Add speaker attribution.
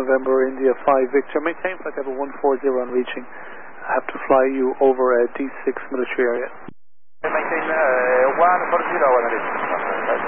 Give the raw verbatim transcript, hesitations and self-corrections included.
Speaker 1: November, India five Victor. Maintain flight level one forty on reaching. I have to fly you over a D six military area.
Speaker 2: Maintain uh, one forty on reaching.